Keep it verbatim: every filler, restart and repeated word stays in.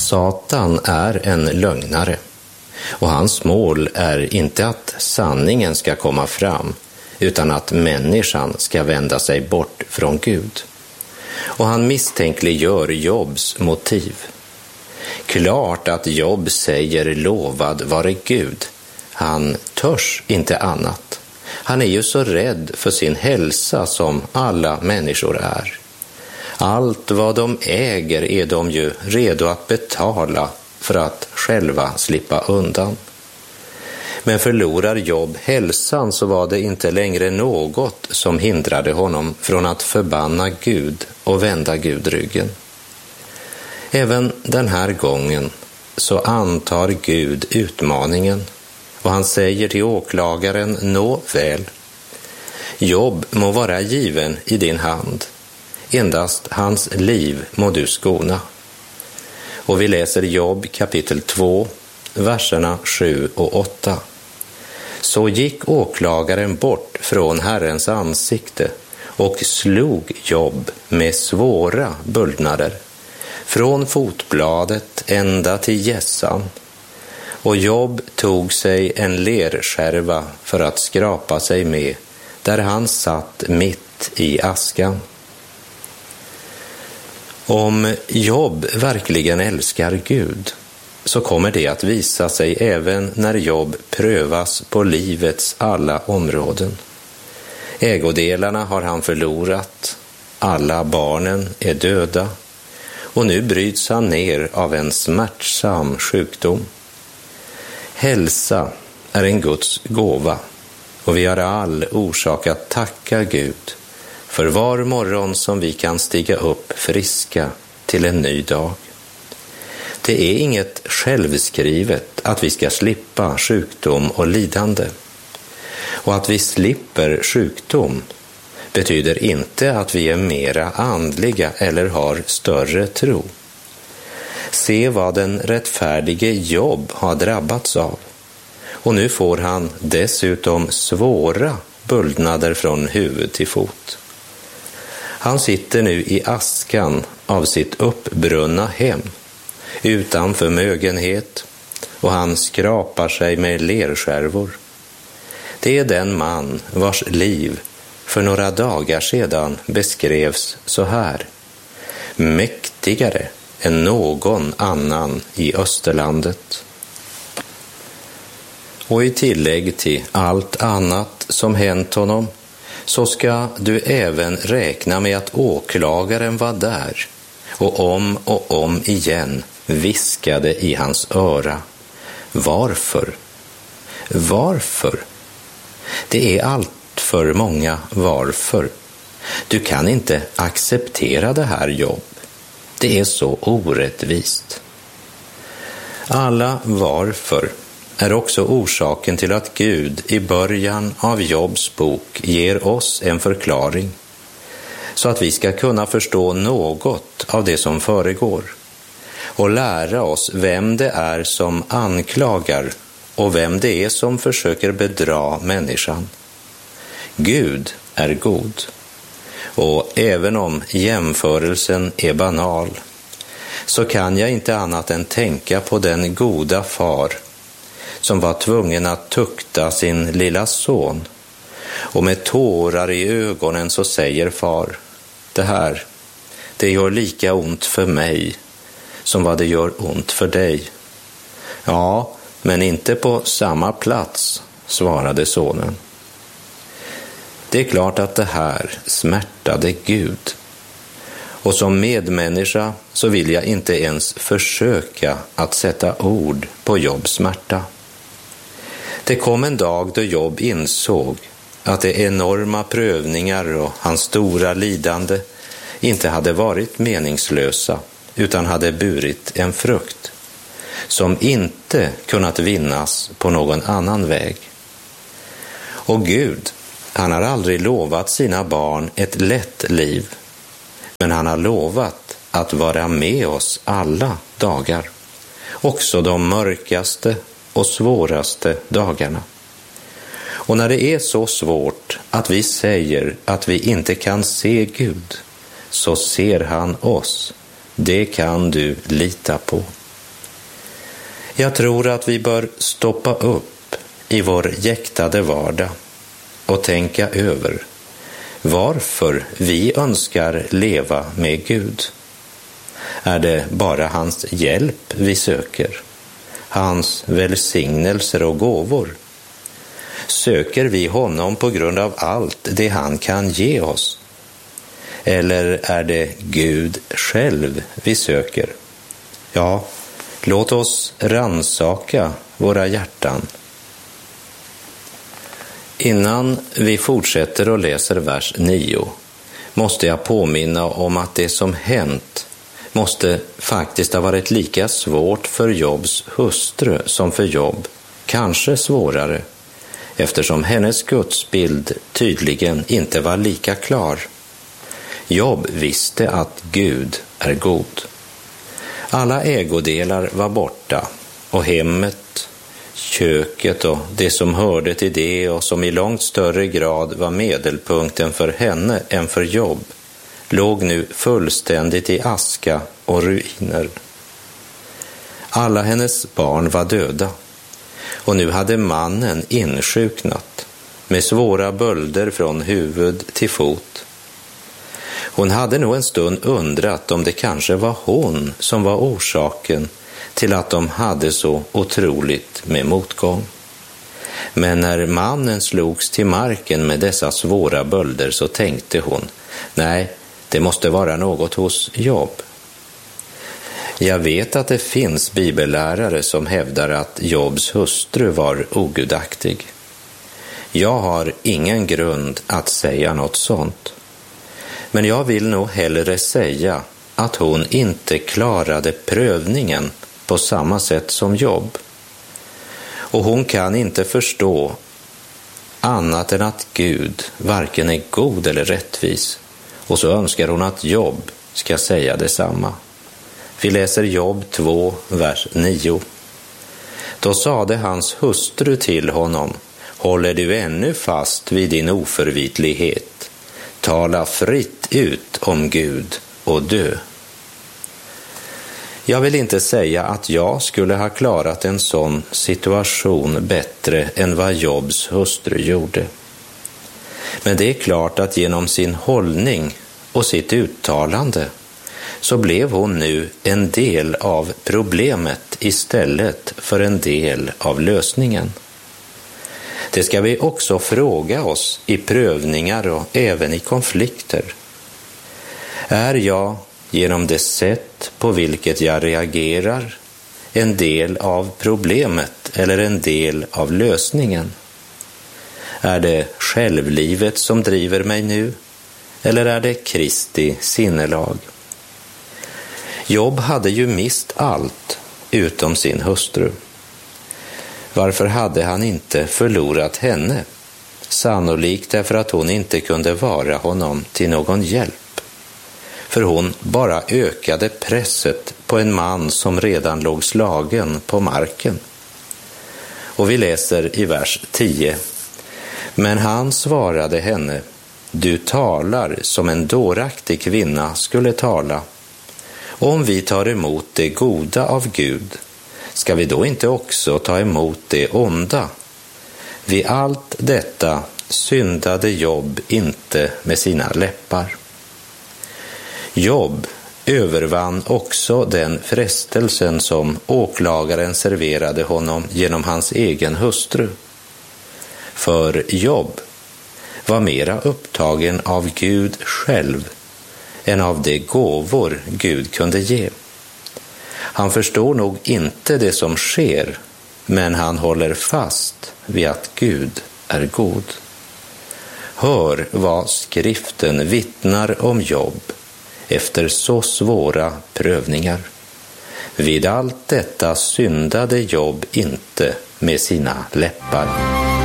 Satan är en lögnare, och hans mål är inte att sanningen ska komma fram, utan att människan ska vända sig bort från Gud. Och han misstänkliggör Jobs motiv. Klart att Job säger lovad vare Gud. Han törs inte annat. Han är ju så rädd för sin hälsa som alla människor är. Allt vad de äger är de ju redo att betala för att själva slippa undan. Men förlorar Job hälsan så var det inte längre något som hindrade honom från att förbanna Gud och vända Gud ryggen. Även den här gången så antar Gud utmaningen, och han säger till åklagaren: nå väl, Job må vara given i din hand, endast hans liv må du skona. Och vi läser Job kapitel två, verserna sju och åtta. Så gick åklagaren bort från Herrens ansikte och slog Job med svåra buldnader, från fotbladet ända till gässan. Och Job tog sig en lerskärva för att skrapa sig med, där han satt mitt i askan. Om Job verkligen älskar Gud, så kommer det att visa sig även när Job prövas på livets alla områden. Ägodelarna har han förlorat, alla barnen är döda, och nu bryts han ner av en smärtsam sjukdom. Hälsa är en Guds gåva, och vi har all orsak att tacka Gud för var morgon som vi kan stiga upp friska till en ny dag. Det är inget självskrivet att vi ska slippa sjukdom och lidande. Och att vi slipper sjukdom betyder inte att vi är mera andliga eller har större tro. Se vad den rättfärdige Job har drabbats av. Och nu får han dessutom svåra buldnader från huvud till fot. Han sitter nu i askan av sitt uppbrunna hem, utan förmögenhet, och han skrapar sig med lerskärvor. Det är den man vars liv för några dagar sedan beskrevs så här: mäktigare än någon annan i Österlandet. Och i tillägg till allt annat som hänt honom, så ska du även räkna med att åklagaren var där och om och om igen viskade i hans öra: varför? Varför? Det är allt för många varför. Du kan inte acceptera det här, Job. Det är så orättvist. Alla varför är också orsaken till att Gud i början av Jobs bok ger oss en förklaring, så att vi ska kunna förstå något av det som föregår och lära oss vem det är som anklagar och vem det är som försöker bedra människan. Gud är god, och även om jämförelsen är banal, så kan jag inte annat än tänka på den goda far som var tvungen att tukta sin lilla son, och med tårar i ögonen så säger far: det här, det gör lika ont för mig som vad det gör ont för dig. Ja, men inte på samma plats, svarade sonen. Det är klart att det här smärtade Gud. Och som medmänniska så vill jag inte ens försöka att sätta ord på Jobs smärta. Det kom en dag då Job insåg att de enorma prövningar och hans stora lidande inte hade varit meningslösa, utan hade burit en frukt som inte kunnat vinnas på någon annan väg. Och Gud, han har aldrig lovat sina barn ett lätt liv, men han har lovat att vara med oss alla dagar, också de mörkaste och svåraste dagarna. Och när det är så svårt att vi säger att vi inte kan se Gud, så ser han oss. Det kan du lita på. Jag tror att vi bör stoppa upp i vår jäktade vardag och tänka över varför vi önskar leva med Gud. Är det bara hans hjälp vi söker? Hans välsignelser och gåvor? Söker vi honom på grund av allt det han kan ge oss? Eller är det Gud själv vi söker? Ja, låt oss rannsaka våra hjärtan. Innan vi fortsätter och läser vers nio måste jag påminna om att det som hänt måste faktiskt ha varit lika svårt för Jobs hustru som för Job, kanske svårare, eftersom hennes gudsbild tydligen inte var lika klar. Job visste att Gud är god. Alla ägodelar var borta och hemmet, köket och det som hörde till det och som i långt större grad var medelpunkten för henne än för Job låg nu fullständigt i aska och ruiner. Alla hennes barn var döda och nu hade mannen insjuknat med svåra bölder från huvud till fot. Hon hade nog en stund undrat om det kanske var hon som var orsaken till att de hade så otroligt med motgång. Men när mannen slogs till marken med dessa svåra bölder så tänkte hon, nej, det måste vara något hos Job. Jag vet att det finns bibellärare som hävdar att Jobs hustru var ogudaktig. Jag har ingen grund att säga något sånt. Men jag vill nog hellre säga att hon inte klarade prövningen på samma sätt som Job. Och hon kan inte förstå annat än att Gud varken är god eller rättvis. Och så önskar hon att Job ska säga detsamma. Vi läser Job två, vers nio. Då sade hans hustru till honom, håller du ännu fast vid din oförvitlighet? Tala fritt ut om Gud och dö. Jag vill inte säga att jag skulle ha klarat en sån situation bättre än vad Jobs hustru gjorde. Men det är klart att genom sin hållning och sitt uttalande så blev hon nu en del av problemet istället för en del av lösningen. Det ska vi också fråga oss i prövningar och även i konflikter. Är jag genom det sätt på vilket jag reagerar en del av problemet eller en del av lösningen? Är det självlivet som driver mig nu eller är det Kristi sinnelag? Job hade ju mist allt utom sin hustru. Varför hade han inte förlorat henne? Sannolikt därför att hon inte kunde vara honom till någon hjälp. För hon bara ökade presset på en man som redan låg slagen på marken. Och vi läser i vers tio. Men han svarade henne, du talar som en dåraktig kvinna skulle tala. Om vi tar emot det goda av Gud, ska vi då inte också ta emot det onda? Vid allt detta syndade Job inte med sina läppar. Job övervann också den frestelsen som åklagaren serverade honom genom hans egen hustru. För Job var mera upptagen av Gud själv än av de gåvor Gud kunde ge. Han förstår nog inte det som sker, men han håller fast vid att Gud är god. Hör vad skriften vittnar om Job efter så svåra prövningar. Vid allt detta syndade Job inte med sina läppar.